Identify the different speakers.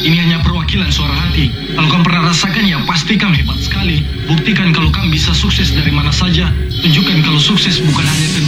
Speaker 1: Ini hanya perwakilan suara hati. Kalau kamu pernah rasakan, ya pasti kamu hebat sekali. Buktikan kalau kamu bisa sukses dari mana saja. Tunjukkan kalau sukses bukan hanya